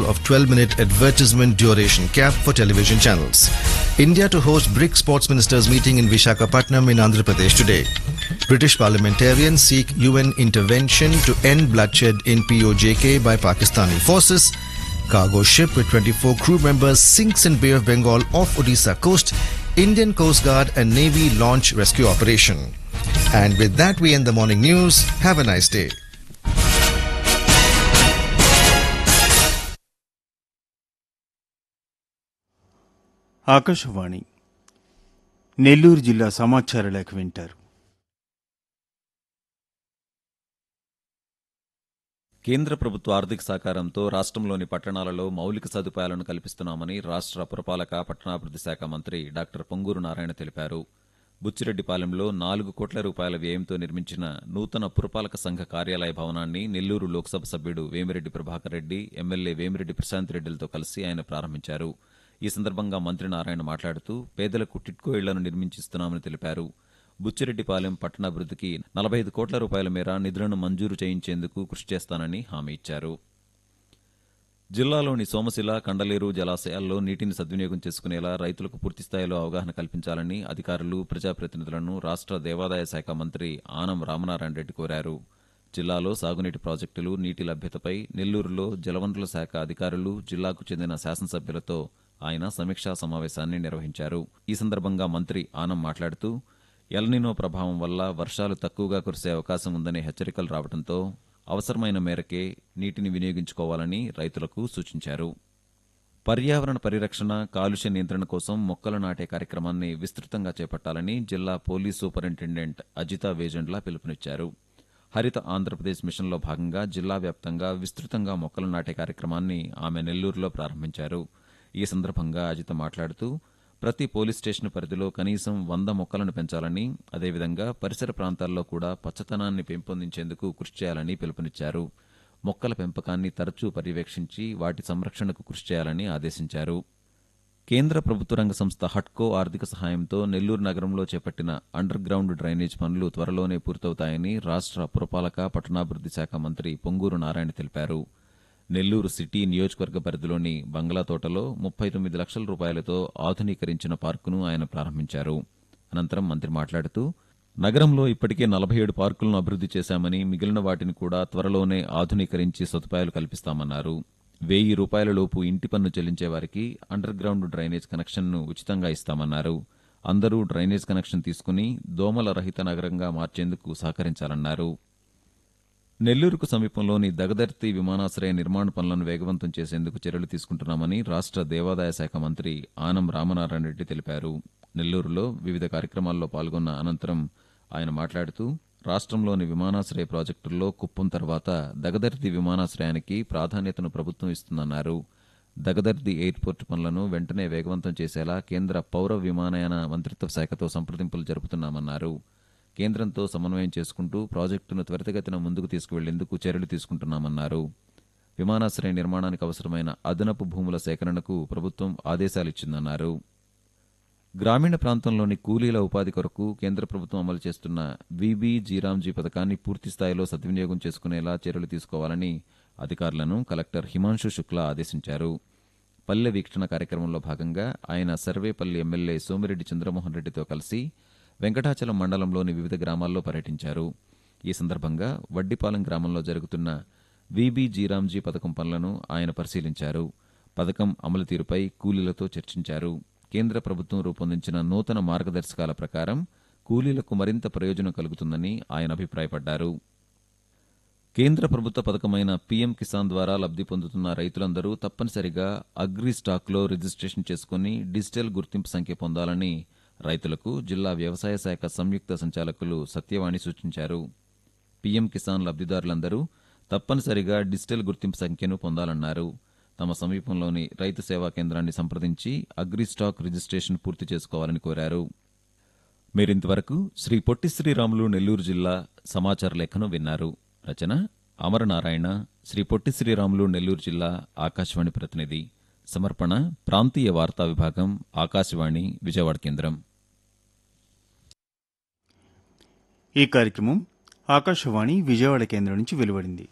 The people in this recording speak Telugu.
removal of 12-minute advertisement duration cap for television channels. India to host BRICS Sports Ministers meeting in Visakhapatnam in Andhra Pradesh today. British parliamentarians seek UN intervention to end bloodshed in POJK by Pakistani forces. Cargo ship with 24 crew members sinks in Bay of Bengal off Odisha coast. Indian Coast Guard and Navy launch rescue operation. And with that, we end the morning news. Have a nice day. Akashvani Nellore జిల్లా సమాచార లేఖ వింటారు. కేంద్ర ప్రభుత్వ ఆర్థిక సహకారంతో రాష్ట్రంలోని పట్టణాలలో మౌలిక సదుపాయాలను కల్పిస్తున్నామని రాష్ట్ర పురపాలక పట్టణాభివృద్ధి శాఖ మంత్రి డాక్టర్ పొంగూరు నారాయణ తెలిపారు. బుచ్చిరెడ్డిపాలెంలో 4 కోట్ల రూపాయల వ్యయంతో నిర్మించిన నూతన పురపాలక సంఘ కార్యాలయ భవనాన్ని నెల్లూరు లోక్సభ సభ్యుడు వేమిరెడ్డి ప్రభాకర్ రెడ్డి, ఎమ్మెల్యే వేమిరెడ్డి ప్రశాంత్ రెడ్డిలతో కలిసి ఆయన ప్రారంభించారు. ఈ సందర్భంగా మంత్రి నారాయణ మాట్లాడుతూ పేదలకు టిట్కో ఇళ్లను నిర్మించిస్తున్నామని తెలిపారు. బుచ్చిరెడ్డిపాలెం పట్టణాభివృద్ధికి 45 కోట్ల రూపాయల మేర నిధులను మంజూరు చేయించేందుకు కృషి చేస్తానని హామీ ఇచ్చారు. జిల్లాలోని సోమశిల, కండలేరు జలాశయాల్లో నీటిని సద్వినియోగం చేసుకునేలా రైతులకు పూర్తిస్థాయిలో అవగాహన కల్పించాలని అధికారులు, ప్రజాప్రతినిధులను రాష్ట్ర దేవాదాయ శాఖ మంత్రి ఆనం రామనారాయణ రెడ్డి కోరారు. జిల్లాలో సాగునీటి ప్రాజెక్టులు, నీటి లభ్యతపై నెల్లూరులో జలవనరుల శాఖ అధికారులు, జిల్లాకు చెందిన శాసనసభ్యులతో ఆయన సమీక్షా సమావేశాన్ని నిర్వహించారు. ఈ సందర్భంగా మంత్రి ఆనం మాట్లాడుతూ ఎల్నినో ప్రభావం వల్ల వర్షాలు తక్కువగా కురిసే అవకాశం ఉందనే హెచ్చరికలు రావడంతో అవసరమైన మేరకే నీటిని వినియోగించుకోవాలని రైతులకు సూచించారు. పర్యావరణ పరిరక్షణ, కాలుష్య నియంత్రణ కోసం మొక్కలు నాటే కార్యక్రమాన్ని విస్తృతంగా చేపట్టాలని జిల్లా పోలీస్ సూపరింటెండెంట్ అజితా వేజండ్ల పిలుపునిచ్చారు. హరిత ఆంధ్రప్రదేశ్ మిషన్లో భాగంగా జిల్లా వ్యాప్తంగా విస్తృతంగా మొక్కలు నాటే కార్యక్రమాన్ని ఆమె నెల్లూరులో ప్రారంభించారు. ఈ సందర్భంగా అజిత మాట్లాడుతూ ప్రతి పోలీస్ స్టేషన్ పరిధిలో కనీసం 100 మొక్కలను పెంచాలని, అదేవిధంగా పరిసర ప్రాంతాల్లో కూడా పచ్చదనాన్ని పెంపొందించేందుకు కృషి చేయాలని పిలుపునిచ్చారు. మొక్కల పెంపకాన్ని తరచూ పర్యవేక్షించి వాటి సంరక్షణకు కృషి చేయాలని ఆదేశించారు. కేంద్ర ప్రభుత్వ రంగ సంస్థ హట్కో ఆర్థిక సహాయంతో నెల్లూరు నగరంలో చేపట్టిన అండర్ గ్రౌండ్ డ్రైనేజ్ పనులు త్వరలోనే పూర్తవుతాయని రాష్ట్ర పురపాలక పట్టణాభివృద్ధి శాఖ మంత్రి పొంగూరు నారాయణ తెలిపారు. నెల్లూరు సిటీ నియోజకవర్గ పరిధిలోని బంగ్లాతోటలో 39 లక్షల రూపాయలతో ఆధునీకరించిన పార్కును ఆయన ప్రారంభించారు. అనంతరం మంత్రి మాట్లాడుతూ నగరంలో ఇప్పటికే 47 పార్కులను అభివృద్ధి చేశామని, మిగిలిన వాటిని కూడా త్వరలోనే ఆధునీకరించి సదుపాయాలు కల్పిస్తామన్నారు. 1000 రూపాయలలోపు ఇంటి పన్ను చెల్లించే వారికి అండర్ గ్రౌండ్ డ్రైనేజ్ కనెక్షన్ను ఉచితంగా ఇస్తామన్నారు. అందరూ డ్రైనేజ్ కనెక్షన్ తీసుకుని దోమల రహిత నగరంగా మార్చేందుకు సహకరించాలన్నారు. నెల్లూరుకు సమీపంలోని దగదర్తి విమానాశ్రయ నిర్మాణ పనులను వేగవంతం చేసేందుకు చర్యలు తీసుకుంటున్నామని రాష్ట్ర దేవాదాయ శాఖ మంత్రి ఆనం రామనారాయణ రెడ్డి తెలిపారు. నెల్లూరులో వివిధ కార్యక్రమాల్లో పాల్గొన్న అనంతరం ఆయన మాట్లాడుతూ రాష్ట్రంలోని విమానాశ్రయ ప్రాజెక్టుల్లో కుప్పం తర్వాత దగదర్తి విమానాశ్రయానికి ప్రాధాన్యతను ప్రభుత్వం ఇస్తుందన్నారు. దగదర్తి ఎయిర్పోర్టు పనులను వెంటనే వేగవంతం చేసేలా కేంద్ర పౌర విమానయాన మంత్రిత్వ శాఖతో సంప్రదింపులు జరుపుతున్నామన్నారు. కేంద్రంతో సమన్వయం చేసుకుంటూ ప్రాజెక్టును త్వరితగతిన ముందుకు తీసుకువెళ్లేందుకు చర్యలు తీసుకుంటున్నామన్నారు. విమానాశ్రయ నిర్మాణానికి అవసరమైన అదనపు భూముల సేకరణకు ప్రభుత్వం ఆదేశాలిచ్చిందన్నారు. గ్రామీణ ప్రాంతంలోని కూలీల ఉపాధి కొరకు కేంద్ర ప్రభుత్వం అమలు చేస్తున్న వీబీ జీరాంజీ పథకాన్ని పూర్తిస్థాయిలో సద్వినియోగం చేసుకునేలా చర్యలు తీసుకోవాలని అధికారులను కలెక్టర్ హిమాంశు శుక్లా ఆదేశించారు. పల్లె వీక్షణ కార్యక్రమంలో భాగంగా ఆయన సర్వేపల్లి ఎమ్మెల్యే సోమిరెడ్డి చంద్రమోహన్ రెడ్డితో కలిసి వెంకటాచలం మండలంలోని వివిధ గ్రామాల్లో పర్యటించారు. ఈ సందర్భంగా వడ్డిపాలెం గ్రామంలో జరుగుతున్న వీబీ జీరాంజీ పథకం పనులను ఆయన పరిశీలించారు. పథకం అమలు తీరుపై కూలీలతో చర్చించారు. కేంద్ర ప్రభుత్వం రూపొందించిన నూతన మార్గదర్శకాల ప్రకారం కూలీలకు మరింత ప్రయోజనం కలుగుతుందని ఆయన అభిప్రాయపడ్డారు. కేంద్ర ప్రభుత్వ పథకమైన పీఎం కిసాన్ ద్వారా లబ్ధి పొందుతున్న రైతులందరూ తప్పనిసరిగా అగ్రి స్టాక్లో రిజిస్ట్రేషన్ చేసుకుని డిజిటల్ గుర్తింపు సంఖ్య పొందాలని రైతులకు జిల్లా వ్యవసాయ శాఖ సంయుక్త సంచాలకులు సత్యవాణి సూచించారు. పీఎం కిసాన్ లబ్ధిదారులందరూ తప్పనిసరిగా డిజిటల్ గుర్తింపు సంఖ్యను పొందాలన్నారు. తమ సమీపంలోని రైతు సేవా కేంద్రాన్ని సంప్రదించి అగ్రి స్టాక్ రిజిస్ట్రేషన్ పూర్తి చేసుకోవాలని కోరారు. మీరింతవరకు శ్రీ పొట్టి శ్రీరాములు నెల్లూరు జిల్లా సమాచార లేఖను విన్నారు. రచన అమరనారాయణ, శ్రీ పొట్టి శ్రీరాములు నెల్లూరు జిల్లా ఆకాశవాణి ప్రతినిధి. సమర్పణ ప్రాంతీయ వార్తా విభాగం, ఆకాశవాణి విజయవాడ కేంద్రం. ఈ కార్యక్రమం ఆకాశవాణి విజయవాడ కేంద్రం నుంచి వెలువడింది.